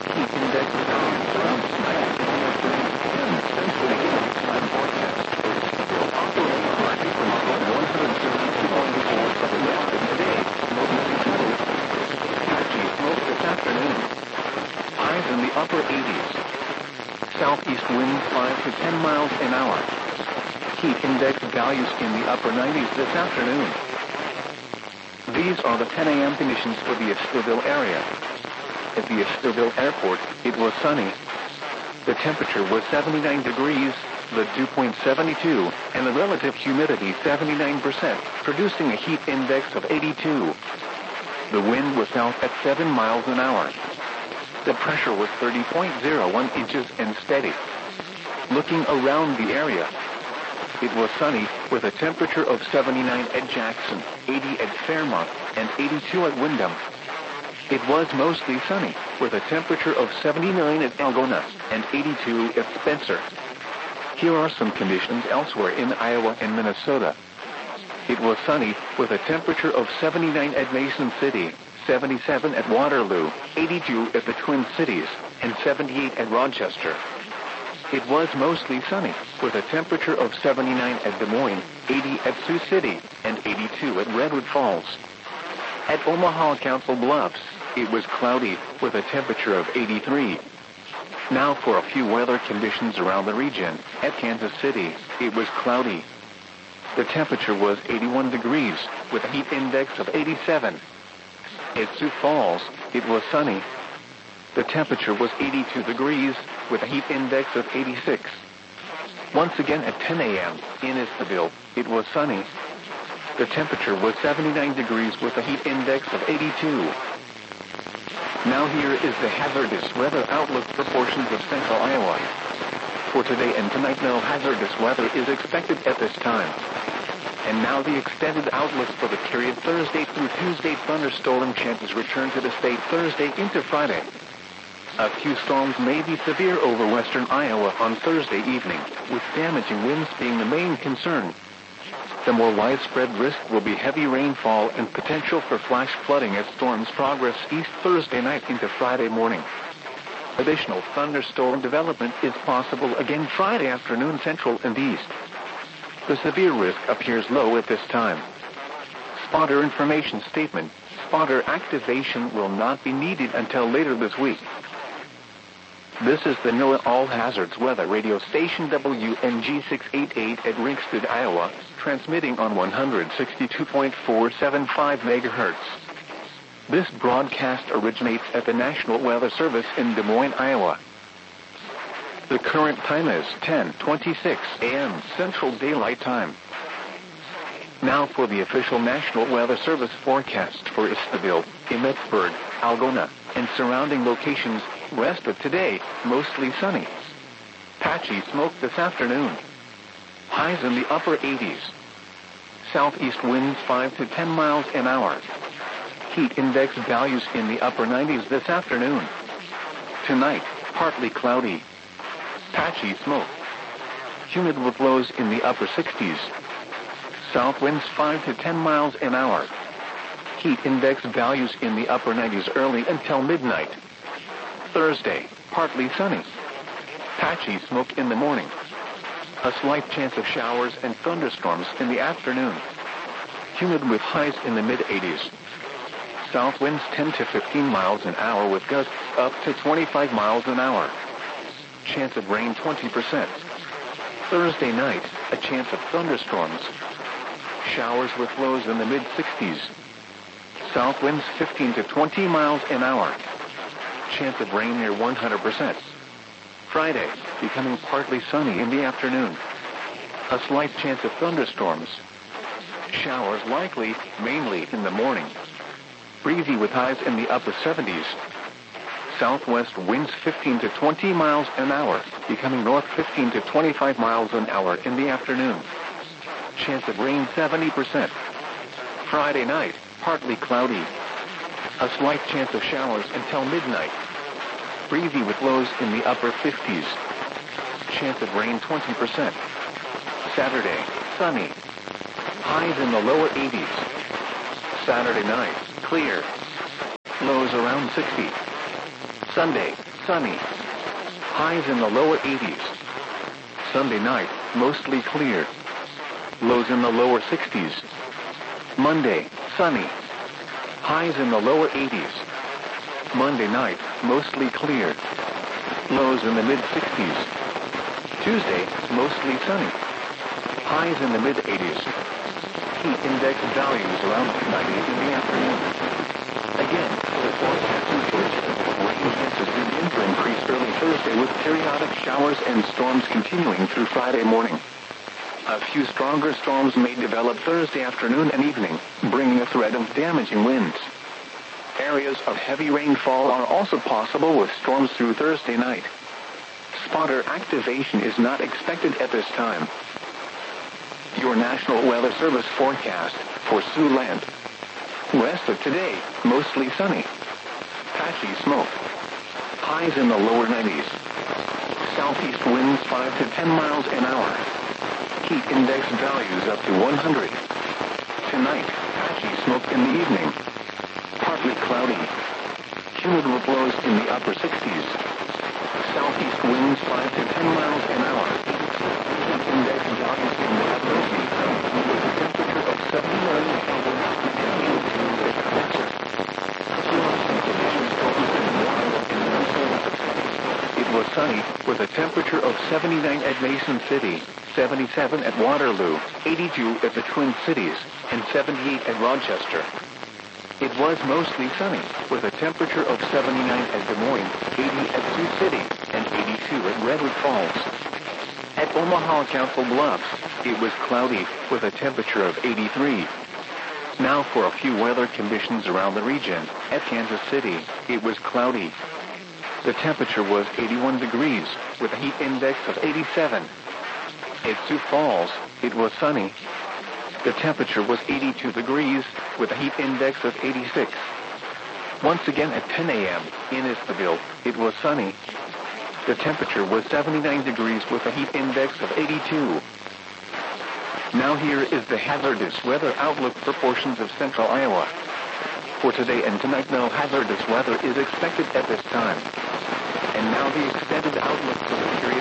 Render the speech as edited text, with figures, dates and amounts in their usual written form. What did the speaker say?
Heat index values around tonight almost 10 Central Daylight Time forecast. Will operate partly from about 162.4 southwest today, mostly sunny. Patchy smoke this afternoon. Highs in the upper 80s. Southeast winds 5 to 10 miles an hour. Heat index values in the upper 90s this afternoon. These are the 10 a.m. conditions for the Estherville area. At the Estherville Airport, it was sunny. The temperature was 79 degrees, the dew point 72, and the relative humidity 79%, producing a heat index of 82. The wind was south at 7 miles an hour. The pressure was 30.01 inches and steady. Looking around the area, it was sunny with a temperature of 79 at Jackson, 80 at Fairmont, and 82 at Windham. It was mostly sunny with a temperature of 79 at Algona and 82 at Spencer. Here are some conditions elsewhere in Iowa and Minnesota. It was sunny with a temperature of 79 at Mason City, 77 at Waterloo, 82 at the Twin Cities, and 78 at Rochester. It was mostly sunny with a temperature of 79 at Des Moines, 80 at Sioux City, and 82 at Redwood Falls. At Omaha Council Bluffs, it was cloudy with a temperature of 83. Now for a few weather conditions around the region. At Kansas City, it was cloudy. The temperature was 81 degrees with a heat index of 87. At Sioux Falls, it was sunny. The temperature was 82 degrees with a heat index of 86. Once again at 10 a.m. in Estherville, it was sunny. The temperature was 79 degrees with a heat index of 82. Now here is the hazardous weather outlook for portions of central Iowa. For today and tonight, no hazardous weather is expected at this time. And now the extended outlook for the period Thursday through Tuesday. Thunderstorm chances return to the state Thursday into Friday. A few storms may be severe over western Iowa on Thursday evening, with damaging winds being the main concern. The more widespread risk will be heavy rainfall and potential for flash flooding as storms progress east Thursday night into Friday morning. Additional thunderstorm development is possible again Friday afternoon central and east. The severe risk appears low at this time. Spotter information statement. Spotter activation will not be needed until later this week. This is the NOAA All Hazards Weather Radio Station WNG 688 at Ringsted, Iowa, transmitting on 162.475 megahertz. This broadcast originates at the National Weather Service in Des Moines, Iowa. The current time is 10:26 a.m. Central Daylight Time. Now for the official National Weather Service forecast for Estherville, Emmetsburg, Algona, and surrounding locations. Rest of today, mostly sunny. Patchy smoke this afternoon. Highs in the upper 80s. Southeast winds 5 to 10 miles an hour. Heat index values in the upper 90s this afternoon. Tonight, partly cloudy. Patchy smoke. Humid with lows in the upper 60s. South winds 5 to 10 miles an hour. Heat index values in the upper 90s early until midnight. Thursday, partly sunny. Patchy smoke in the morning. A slight chance of showers and thunderstorms in the afternoon. Humid with highs in the mid-80s. South winds 10 to 15 miles an hour with gusts up to 25 miles an hour. Chance of rain 20%. Thursday night, a chance of thunderstorms. Showers with lows in the mid-60s. South winds 15 to 20 miles an hour. Chance of rain near 100%. Friday, becoming partly sunny in the afternoon. A slight chance of thunderstorms. Showers likely, mainly in the morning. Breezy with highs in the upper 70s. Southwest winds 15 to 20 miles an hour, becoming north 15 to 25 miles an hour in the afternoon. Chance of rain 70%. Friday night, partly cloudy. A slight chance of showers until midnight. Breezy with lows in the upper 50s. Chance of rain 20%. Saturday, sunny. Highs in the lower 80s. Saturday night, clear. Lows around 60. Sunday, sunny. Highs in the lower 80s. Sunday night, mostly clear. Lows in the lower 60s. Monday, sunny. Highs in the lower 80s. Monday night, mostly clear. Lows in the mid-60s. Tuesday, mostly sunny. Highs in the mid-80s. Heat index values around 90 in the afternoon. Again, the forecast is rain chances begin to increase early Thursday with periodic showers and storms continuing through Friday morning. A few stronger storms may develop Thursday afternoon and evening, bringing a threat of damaging winds. Areas of heavy rainfall are also possible with storms through Thursday night. Spotter activation is not expected at this time. Your National Weather Service forecast for Siouxland. Rest of today, mostly sunny. Patchy smoke. Highs in the lower 90s. Southeast winds 5 to 10 miles an hour. Heat index values up to 100. Tonight, patchy smoke in the evening. Partly cloudy. Humid with lows in the upper 60s. Southeast winds 5 to 10 miles an hour. Heat index values in the upper 80s. With a temperature of 79 Kelvin. It was sunny, with a temperature of 79 at Mason City, 77 at Waterloo, 82 at the Twin Cities, and 78 at Rochester. It was mostly sunny, with a temperature of 79 at Des Moines, 80 at Sioux City, and 82 at Redwood Falls. At Omaha Council Bluffs, it was cloudy, with a temperature of 83. Now for a few weather conditions around the region. At Kansas City, it was cloudy. The temperature was 81 degrees, with a heat index of 87. At Sioux Falls, it was sunny. The temperature was 82 degrees, with a heat index of 86. Once again at 10 a.m. in Eastville, it was sunny. The temperature was 79 degrees with a heat index of 82. Now here is the hazardous weather outlook for portions of central Iowa. For today and tonight, no hazardous weather is expected at this time. And now the extended outlook for the period